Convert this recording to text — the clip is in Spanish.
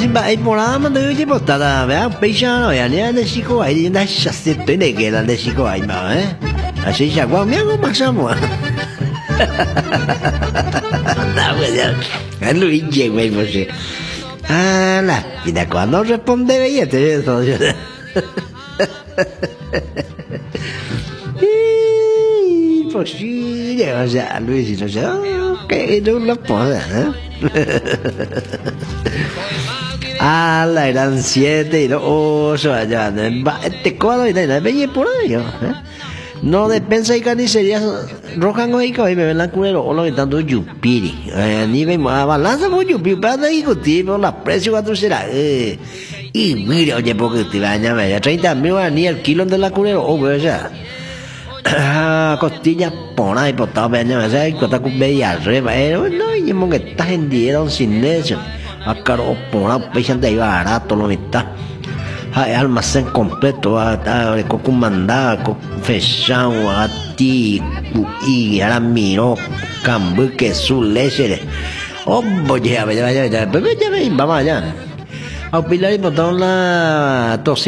hay por nada más de oye postada, vea, peixano, ya ni de chico ahí, ya se te de que la de chico ahí va, así ya guau, mira cómo pasamos. No, pues ya, es Luigi, güey, pues sí. Ah, la vida, cuando responde billete, eso. Pues sí, o sea, Luis, no sé, que no lo puedo, la eran 7 y 2, allá, este cuadro y la bella por ahí, no despensa y carnicerías rojan y me ven la culero o lo que tanto yupiri ni vemos a balanza con yupiri para discutir por la precio cuánto será y mira oye porque te baña ya 30.000 ni el kilo de la culero o pues ya costilla por ahí por todo baña ya y cuesta con bella arriba no y mo que está en dinero sin eso a caro por ahí pesan de barato lo está hay almacén completo con mandado fechado a ti y ahora miro cambio que su leche vaya vamos allá a pilar y botar la